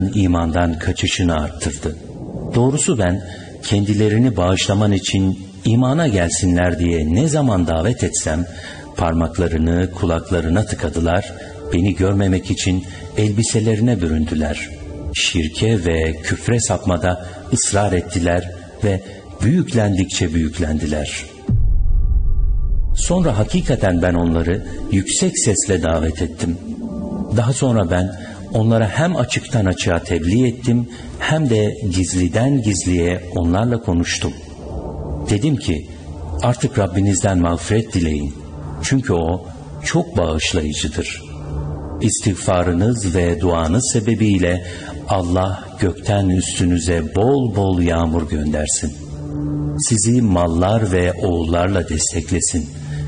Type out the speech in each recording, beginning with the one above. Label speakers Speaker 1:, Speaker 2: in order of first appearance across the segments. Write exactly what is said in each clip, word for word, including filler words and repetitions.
Speaker 1: imandan kaçışını arttırdı. Doğrusu ben kendilerini bağışlaman için imana gelsinler diye ne zaman davet etsem parmaklarını kulaklarına tıkadılar, beni görmemek için elbiselerine büründüler. Şirke ve küfre sapmada ısrar ettiler ve büyüklendikçe büyüklendiler. Sonra hakikaten ben onları yüksek sesle davet ettim. Daha sonra ben onlara hem açıktan açığa tebliğ ettim hem de gizliden gizliye onlarla konuştum. Dedim ki artık Rabbinizden mağfiret dileyin. Çünkü O çok bağışlayıcıdır. İstiğfarınız ve duanız sebebiyle Allah gökten üstünüze bol bol yağmur göndersin. Sizi mallar ve oğullarla desteklesin.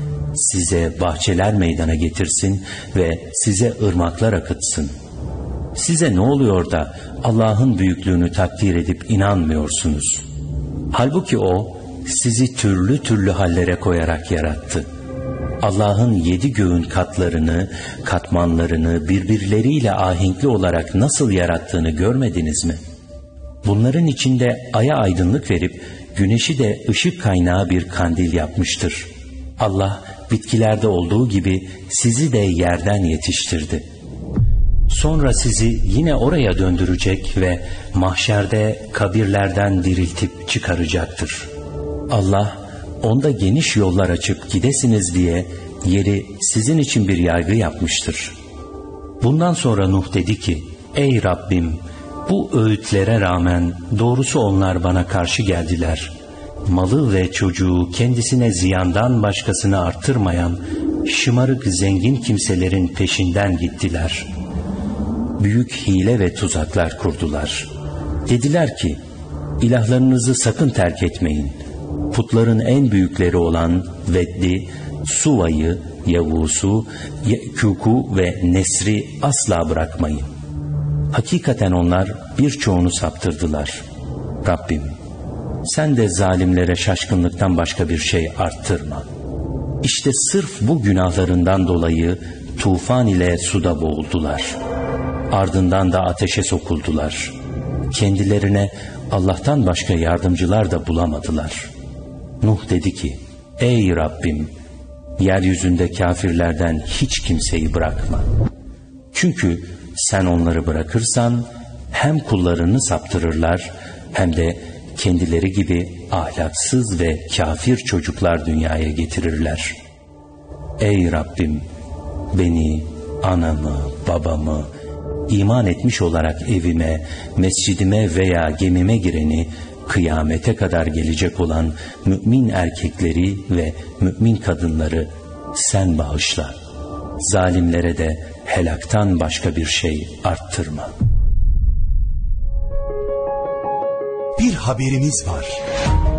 Speaker 1: Size bahçeler meydana getirsin ve size ırmaklar akıtsın. Size ne oluyor da Allah'ın büyüklüğünü takdir edip inanmıyorsunuz? Halbuki O sizi türlü türlü hallere koyarak yarattı. Allah'ın yedi göğün katlarını, katmanlarını birbirleriyle ahenkli olarak nasıl yarattığını görmediniz mi? Bunların içinde aya aydınlık verip güneşi de ışık kaynağı bir kandil yapmıştır. Allah bitkilerde olduğu gibi sizi de yerden yetiştirdi. Sonra sizi yine oraya döndürecek ve mahşerde kabirlerden diriltip çıkaracaktır. Allah onda geniş yollar açıp gidesiniz diye yeri sizin için bir yaygı yapmıştır. Bundan sonra Nuh dedi ki, ey Rabbim, bu öğütlere rağmen doğrusu onlar bana karşı geldiler. Malı ve çocuğu kendisine ziyandan başkasını arttırmayan şımarık zengin kimselerin peşinden gittiler. Büyük hile ve tuzaklar kurdular. Dediler ki, ilahlarınızı sakın terk etmeyin. Putların en büyükleri olan Veddi, Suva'yı, Yavus'u, Yekûk'u ve Nesri asla bırakmayın. Hakikaten onlar birçoğunu saptırdılar. Rabbim, sen de zalimlere şaşkınlıktan başka bir şey arttırma. İşte sırf bu günahlarından dolayı tufan ile suda boğuldular. Ardından da ateşe sokuldular. Kendilerine Allah'tan başka yardımcılar da bulamadılar. Nuh dedi ki, ey Rabbim, yeryüzünde kafirlerden hiç kimseyi bırakma. Çünkü sen onları bırakırsan hem kullarını saptırırlar hem de kendileri gibi ahlaksız ve kafir çocuklar dünyaya getirirler. Ey Rabbim, beni, anamı, babamı, iman etmiş olarak evime, mescidime veya gemime gireni, kıyamete kadar gelecek olan mümin erkekleri ve mümin kadınları sen bağışla. Zalimlere de helaktan başka bir şey arttırma.
Speaker 2: Bir haberimiz var.